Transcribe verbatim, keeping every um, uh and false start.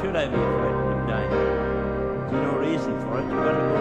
should I be frightened of dying? There's no reason for it. You've got to go